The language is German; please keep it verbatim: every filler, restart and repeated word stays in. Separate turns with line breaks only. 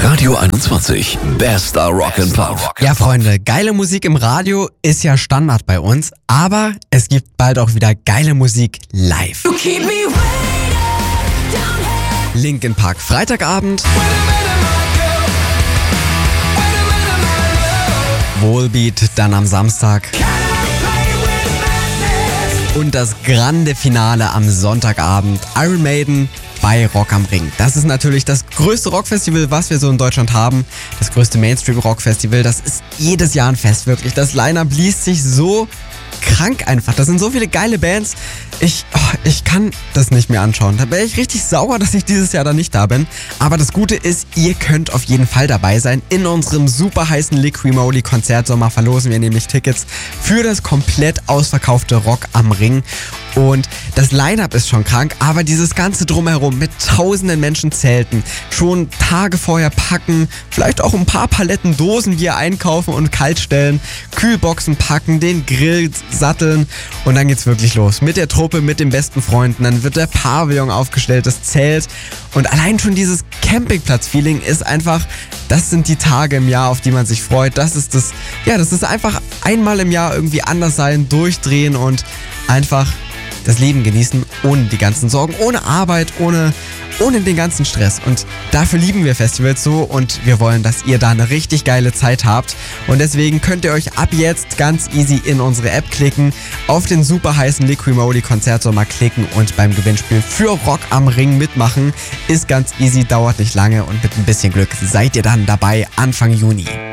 Radio einundzwanzig, bester Rock and Pop.
Ja, Freunde, geile Musik im Radio ist ja Standard bei uns, aber es gibt bald auch wieder geile Musik live. Linkin Park Freitagabend, Volbeat dann am Samstag und das grande Finale am Sonntagabend, Iron Maiden bei Rock am Ring. Das ist natürlich das größte Rockfestival, was wir so in Deutschland haben. Das größte Mainstream-Rockfestival. Das ist jedes Jahr ein Fest, wirklich. Das Line-Up liest sich so krank einfach. Das sind so viele geile Bands. Ich, oh, ich kann das nicht mehr anschauen. Da wäre ich richtig sauer, dass ich dieses Jahr da nicht da bin. Aber das Gute ist, ihr könnt auf jeden Fall dabei sein. In unserem super heißen Liquimoli Konzertsommer verlosen wir nämlich Tickets für das komplett ausverkaufte Rock am Ring. Und das Line-Up ist schon krank, aber dieses ganze Drumherum mit tausenden Menschen zelten, schon Tage vorher packen, vielleicht auch ein paar Paletten Dosen hier einkaufen und kalt stellen, Kühlboxen packen, den Grill satteln und dann geht's wirklich los. Mit der Truppe, mit den besten Freunden, dann wird der Pavillon aufgestellt, das Zelt und allein schon dieses Campingplatz-Feeling ist einfach, das sind die Tage im Jahr, auf die man sich freut. Das ist das, ja, das ist einfach einmal im Jahr irgendwie anders sein, durchdrehen und einfach das Leben genießen, ohne die ganzen Sorgen, ohne Arbeit, ohne, ohne den ganzen Stress. Und dafür lieben wir Festivals so und wir wollen, dass ihr da eine richtig geile Zeit habt. Und deswegen könnt ihr euch ab jetzt ganz easy in unsere App klicken, auf den super heißen Liquimoli Konzertsommer klicken und beim Gewinnspiel für Rock am Ring mitmachen. Ist ganz easy, dauert nicht lange und mit ein bisschen Glück seid ihr dann dabei Anfang Juni.